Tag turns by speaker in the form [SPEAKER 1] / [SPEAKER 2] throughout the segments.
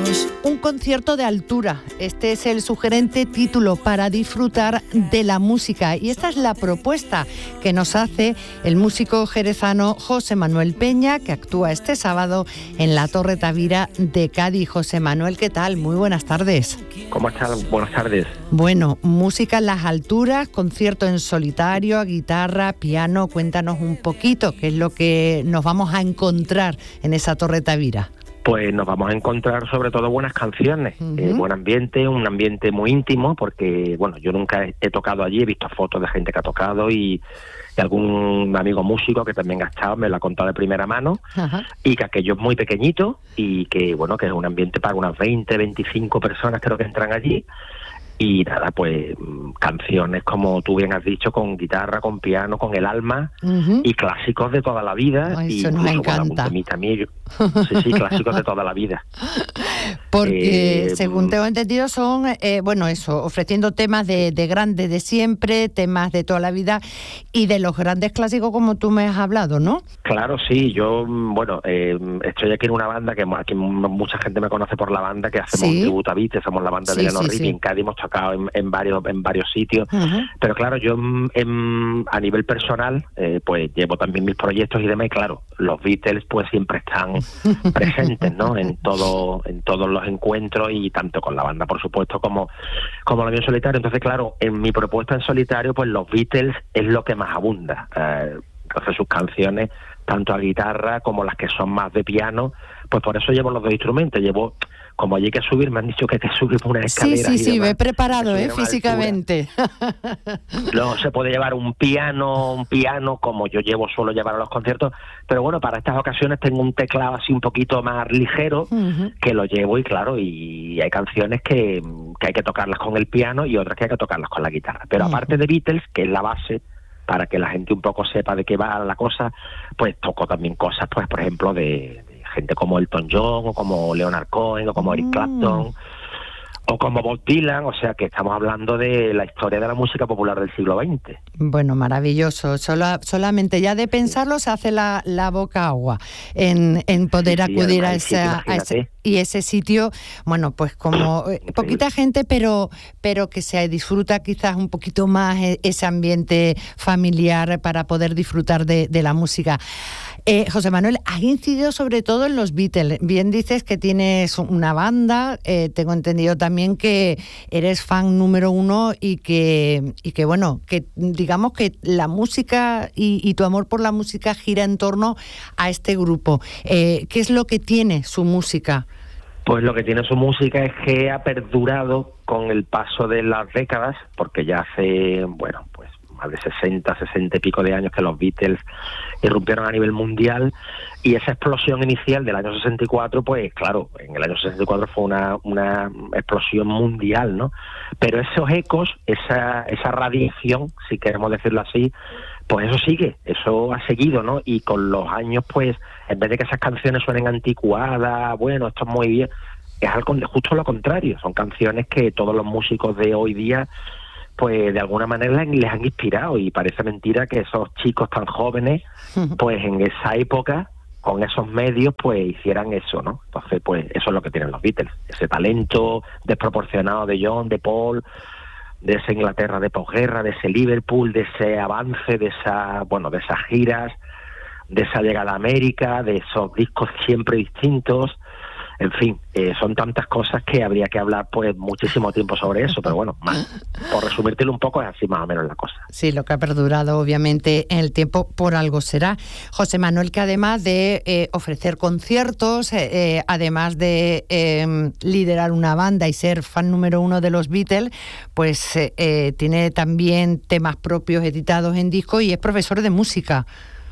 [SPEAKER 1] Un concierto de altura. Este es el sugerente título para disfrutar de la música. Y esta es la propuesta que nos hace el músico jerezano José Manuel Peña, que actúa este sábado en la Torre Tavira de Cádiz. José Manuel, ¿qué tal? Muy buenas tardes.
[SPEAKER 2] ¿Cómo estás? Buenas tardes.
[SPEAKER 1] Bueno, música en las alturas, concierto en solitario, a guitarra, piano. Cuéntanos un poquito qué es lo que nos vamos a encontrar en esa Torre Tavira.
[SPEAKER 2] Pues nos vamos a encontrar sobre todo buenas canciones, buen ambiente, un ambiente muy íntimo, porque bueno, yo nunca he tocado allí, he visto fotos de gente que ha tocado y algún amigo músico que también ha estado, me lo ha contado de primera mano. Ajá. Y que aquello es muy pequeñito y que bueno, que es un ambiente para unas 20, 25 personas creo que entran allí. Y nada, pues canciones, como tú bien has dicho, con guitarra, con piano, con el alma, y clásicos de toda la vida.
[SPEAKER 1] Ay, eso nos encanta.
[SPEAKER 2] Sí, clásicos de toda la vida.
[SPEAKER 1] Porque, según tengo entendido, son, ofreciendo temas de grandes de siempre, temas de toda la vida, y de los grandes clásicos como tú me has hablado, ¿no?
[SPEAKER 2] Claro, sí. Yo, estoy aquí en una banda que aquí mucha gente me conoce por la banda, que hacemos un tributo a Vite, somos la banda de Leonor Ripi, en Cádiz hemos tocado en varios sitios, pero claro, yo a nivel personal pues llevo también mis proyectos y demás, y claro, los Beatles pues siempre están presentes, ¿no? en todos los encuentros, y tanto con la banda por supuesto como lo mío en solitario. Entonces claro, en mi propuesta en solitario pues los Beatles es lo que más abunda. Entonces sus canciones, tanto a guitarra como las que son más de piano, pues por eso llevo los dos instrumentos. Como allí hay que subir, me han dicho que hay que subir por una escalera.
[SPEAKER 1] Sí, me he preparado, físicamente.
[SPEAKER 2] No se puede llevar un piano como yo suelo llevar a los conciertos, pero bueno, para estas ocasiones tengo un teclado así un poquito más ligero, que lo llevo, y claro, y hay canciones que hay que tocarlas con el piano y otras que hay que tocarlas con la guitarra. Pero aparte de Beatles, que es la base, para que la gente un poco sepa de qué va la cosa, pues toco también cosas, pues por ejemplo, de gente como Elton John, o como Leonard Cohen, o como Eric Clapton, o como Bob Dylan. O sea que estamos hablando de la historia de la música popular del siglo XX.
[SPEAKER 1] Bueno, maravilloso. Solamente ya de pensarlo se hace la boca agua en poder acudir a ese sitio. Bueno, pues como poquita gente, pero que se disfruta quizás un poquito más ese ambiente familiar para poder disfrutar de la música. José Manuel, has incidido sobre todo en los Beatles. Bien dices que tienes una banda, tengo entendido también que eres fan número uno y que bueno, que digamos que la música y tu amor por la música gira en torno a este grupo. ¿Qué es lo que tiene su música?
[SPEAKER 2] Pues lo que tiene su música es que ha perdurado con el paso de las décadas, porque ya hace, pues más de 60 y pico de años que los Beatles irrumpieron a nivel mundial, y esa explosión inicial del año 64, pues claro, en el año 64 fue una explosión mundial, ¿no? Pero esos ecos, esa radiación, si queremos decirlo así, pues eso sigue, eso ha seguido, ¿no? Y con los años, pues, en vez de que esas canciones suenen anticuadas, bueno, esto es muy bien, es justo lo contrario, son canciones que todos los músicos de hoy día pues de alguna manera les han inspirado, y parece mentira que esos chicos tan jóvenes, pues en esa época, con esos medios, pues hicieran eso, ¿no? Entonces, pues eso es lo que tienen los Beatles, ese talento desproporcionado de John, de Paul, de esa Inglaterra de posguerra, de ese Liverpool, de ese avance, de esas giras, de esa llegada a América, de esos discos siempre distintos. En fin, son tantas cosas que habría que hablar pues muchísimo tiempo sobre eso, pero bueno, por resumírtelo un poco, es así más o menos la cosa.
[SPEAKER 1] Sí, lo que ha perdurado obviamente en el tiempo por algo será. José Manuel, que además de ofrecer conciertos, además de liderar una banda y ser fan número uno de los Beatles, pues tiene también temas propios editados en disco y es profesor de música.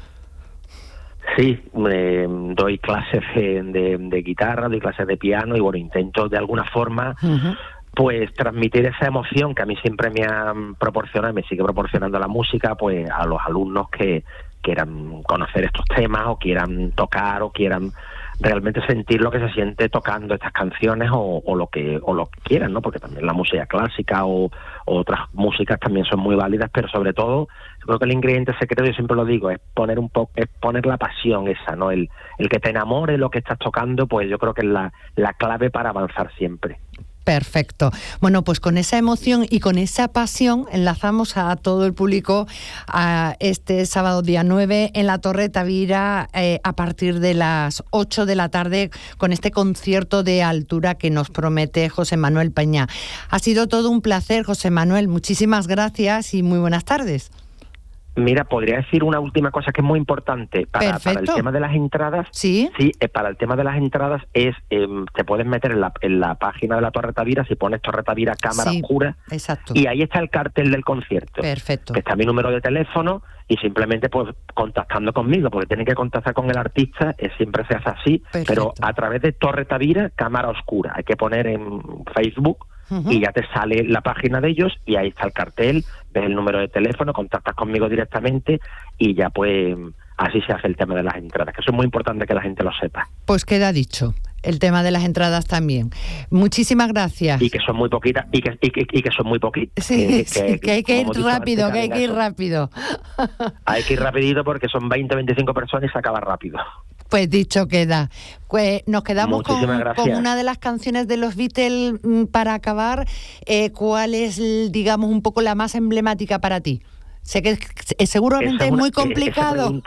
[SPEAKER 2] Sí, doy clases de guitarra, doy clases de piano, y bueno, intento de alguna forma pues transmitir esa emoción que a mí siempre me ha proporcionado y me sigue proporcionando la música, pues a los alumnos que quieran conocer estos temas o quieran tocar o quieran realmente sentir lo que se siente tocando estas canciones o lo que quieran, ¿no? Porque también la música clásica o otras músicas también son muy válidas, pero sobre todo yo creo que el ingrediente secreto, yo siempre lo digo, es poner la pasión esa, ¿no? El que te enamore lo que estás tocando, pues yo creo que es la clave para avanzar siempre.
[SPEAKER 1] Perfecto. Bueno, pues con esa emoción y con esa pasión enlazamos a todo el público a este sábado día 9 en la Torre Tavira a partir de las 8 de la tarde con este concierto de altura que nos promete José Manuel Peña. Ha sido todo un placer, José Manuel. Muchísimas gracias y muy buenas tardes.
[SPEAKER 2] Mira, podría decir una última cosa que es muy importante para el tema de las entradas.
[SPEAKER 1] Sí,
[SPEAKER 2] para el tema de las entradas es te puedes meter en la página de la Torre Tavira, si pones Torre Tavira Cámara Oscura,
[SPEAKER 1] exacto.
[SPEAKER 2] Y ahí está el cartel del concierto.
[SPEAKER 1] Perfecto.
[SPEAKER 2] Que está mi número de teléfono y simplemente pues contactando conmigo, porque tienen que contactar con el artista, siempre se hace así. Perfecto. Pero a través de Torre Tavira Cámara Oscura, hay que poner en Facebook. Y ya te sale la página de ellos y ahí está el cartel, ves el número de teléfono, contactas conmigo directamente y ya pues así se hace el tema de las entradas, que eso es muy importante que la gente lo sepa.
[SPEAKER 1] Pues queda dicho, el tema de las entradas también. Muchísimas gracias.
[SPEAKER 2] Y que son muy poquitas, y que son muy poquitas.
[SPEAKER 1] Sí, que hay que ir rápido, que hay que ir rápido.
[SPEAKER 2] Hay que ir rapidito porque son 20, 25 personas y se acaba rápido.
[SPEAKER 1] Pues dicho queda. Pues nos quedamos con una de las canciones de los Beatles para acabar. ¿Cuál es, digamos, un poco la más emblemática para ti? Sé que seguramente es muy complicado.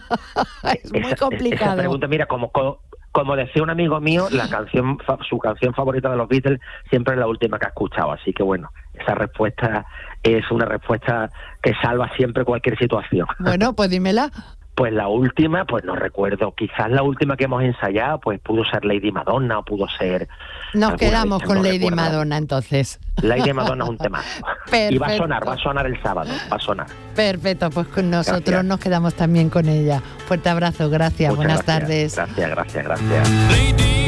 [SPEAKER 1] Es muy complicado.
[SPEAKER 2] Esa pregunta, mira, como decía un amigo mío, su canción favorita de los Beatles siempre es la última que ha escuchado. Así que bueno, esa respuesta es una respuesta que salva siempre cualquier situación.
[SPEAKER 1] Bueno, pues dímela.
[SPEAKER 2] Pues la última, pues no recuerdo, quizás la última que hemos ensayado, pues pudo ser Lady Madonna o pudo ser...
[SPEAKER 1] Nos quedamos con Lady Madonna entonces.
[SPEAKER 2] Lady Madonna es un temazo. Y va a sonar el sábado, va a sonar.
[SPEAKER 1] Perfecto, pues con nosotros nos quedamos también con ella. Fuerte abrazo, gracias, buenas tardes.
[SPEAKER 2] Gracias.